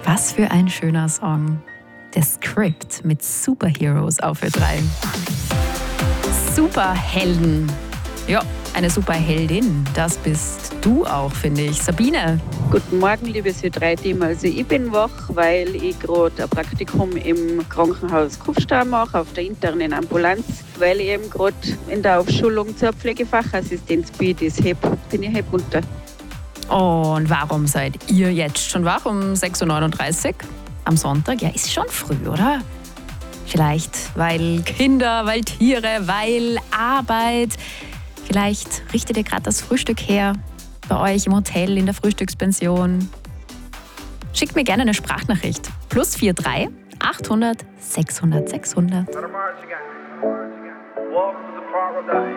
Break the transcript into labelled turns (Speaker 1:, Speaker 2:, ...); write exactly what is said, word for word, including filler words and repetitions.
Speaker 1: Was für ein schöner Song. The Script mit Superheroes auf Ö drei. Superhelden. Ja, eine Superheldin. Das bist du auch, finde ich. Sabine.
Speaker 2: Guten Morgen, liebes Ö drei Team. Also ich bin wach, weil ich gerade ein Praktikum im Krankenhaus Kufstein mache, auf der internen Ambulanz, weil ich eben gerade in der Aufschulung zur Pflegefachassistenz bin. Das heb, bin ich heb runter.
Speaker 1: Und warum seid ihr jetzt schon wach um sechs Uhr neununddreißig am Sonntag? Ja, ist schon früh, oder? Vielleicht weil Kinder, weil Tiere, weil Arbeit. Vielleicht richtet ihr gerade das Frühstück her bei euch im Hotel, in der Frühstückspension. Schickt mir gerne eine Sprachnachricht. Plus vier drei achthundert sechshundert sechshundert.
Speaker 3: Let 'em march again. Walk to the paradise.